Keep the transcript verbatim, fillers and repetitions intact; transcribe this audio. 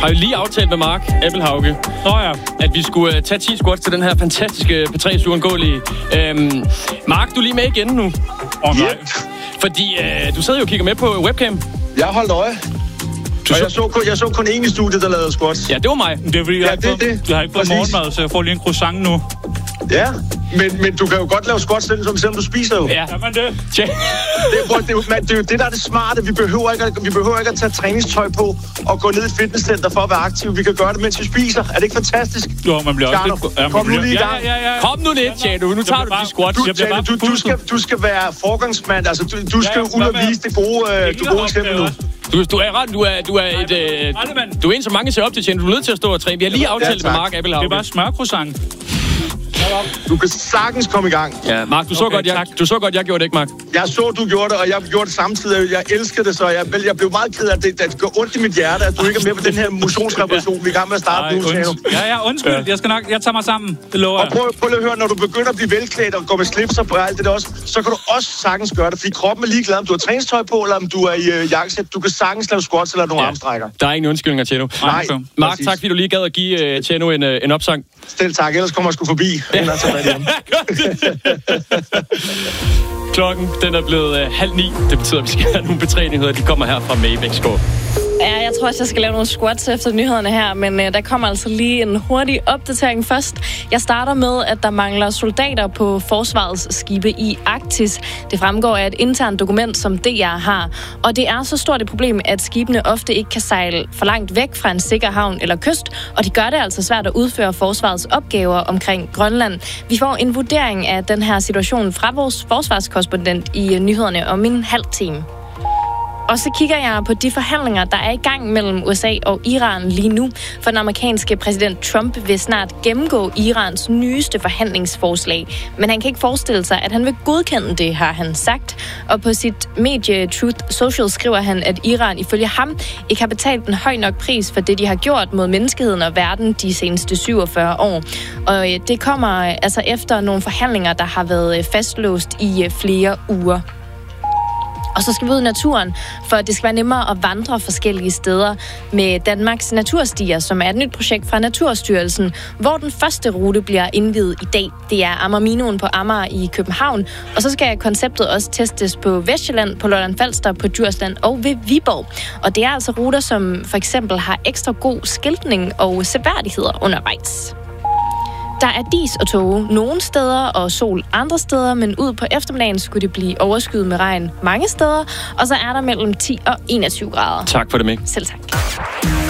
har vi lige aftalt med Mark Appelhauge, Nå ja. at vi skulle uh, tage ti squats til den her fantastiske P tre uundgåelige. Øhm, Mark, du er lige med igen nu. Åh oh, nej. Yep. Fordi uh, du sidder jo og kigger med på webcam. Jeg har holdt øje. Du og så... jeg, så kun, jeg så kun én i studiet, der lavede squats. Ja, det var mig. Det er fordi, jeg, Ja, har, det, fået, det. jeg har ikke fået Præcis. morgenmad, så jeg får lige en croissant nu. Ja, men, men du kan jo godt lave squats, selvom, selvom du spiser jo. Ja. Jamen det. Tja. Det, er, det, er jo, man, det er jo det, der er det smarte. Vi behøver, ikke, at- vi behøver ikke at tage træningstøj på og gå ned i et fitnesscenter for at være aktiv. Vi kan gøre det, mens vi spiser. Er det ikke fantastisk? Jo, man bliver også Tjerno, lidt... Ja, man kom nu bliver... lige i ja, gang. ja, ja, ja. Kom nu lidt, Tjano. Nu tager du de squats. Du, Jeg bliver Tjano, bare du, du, skal, du skal være forgangsmand. Altså, du, du skal Ja, ud ja, og hvad med- vise det gode, øh, det gode eksempel nu. Du, du er ret. Du er, du er et... Øh, du er en, som mange ser op til, Tjano. Du er nødt til at stå og træne. Vi har lige aftalt Ja, det med tak. Mark Appelhauge. Det er bare smørcroissant. Du kan sagtens komme i gang. Ja, Mark, du så, Okay, godt, jeg, tak. du så godt, jeg gjorde det, ikke, Mark? Jeg så, du gjorde det, og jeg gjorde det samtidig. Jeg elskede det, så jeg, jeg blev meget ked af det. Det går ondt i mit hjerte, at du ikke er med på den her motionsrevolution. Vi er i gang med at starte Ej, nu, Tjano. undskyld. Ja, ja, undskyld. Jeg skal nok... Jeg tager mig sammen. Det lover Og jeg. prøv, prøv lige at høre, når du begynder at blive velklædt og går med slips og på alt det der også, så kan du også sagtens gøre det, fordi kroppen er ligeglad, om du har træningstøj på, eller om du er i øh, jakkesæt. Du kan sagtens lave squats eller nogle Ja. armstrækker. Der er ingen undskyldninger, Tjano. Nej, Mark, præcis. tak fordi du lige gad at give uh, Tjano en, uh, en opsang. Stil tak, ellers kommer jeg sgu forbi. Ellers tager jeg hjem. Klokken, den er blevet uh, halv ni. Det betyder, at vi skal have nogle betræningsheder. De kommer her fra Maybæksgård. Ja, jeg tror også, jeg skal lave nogle squats efter nyhederne her, men øh, der kommer altså lige en hurtig opdatering først. Jeg starter med, at der mangler soldater på forsvarets skibe i Arktis. Det fremgår af et internt dokument, som D R har. Og det er så stort et problem, at skibene ofte ikke kan sejle for langt væk fra en sikker havn eller kyst, og det gør det altså svært at udføre forsvarets opgaver omkring Grønland. Vi får en vurdering af den her situation fra vores forsvarskorrespondent i øh, nyhederne om en halv time. Og så kigger jeg på de forhandlinger, der er i gang mellem U S A og Iran lige nu. For den amerikanske præsident Trump vil snart gennemgå Irans nyeste forhandlingsforslag. Men han kan ikke forestille sig, at han vil godkende det, har han sagt. Og på sit medie Truth Social skriver han, at Iran ifølge ham ikke har betalt en høj nok pris for det, de har gjort mod menneskeheden og verden de seneste syvogfyrre år. Og det kommer altså efter nogle forhandlinger, der har været fastlåst i flere uger. Og så skal vi ud i naturen, for det skal være nemmere at vandre forskellige steder med Danmarks Naturstier, som er et nyt projekt fra Naturstyrelsen, hvor den første rute bliver indviet i dag. Det er Amagerminoen på Amager i København, og så skal konceptet også testes på Vestjylland, på Lolland-Falster, på Djursland og ved Viborg. Og det er altså ruter, som for eksempel har ekstra god skiltning og seværdigheder undervejs. Der er dis og tåge nogle steder og sol andre steder, men ud på eftermiddagen skulle det blive overskyet med regn mange steder, og så er der mellem ti og enogtyve grader. Tak for det, Mik. Selv tak.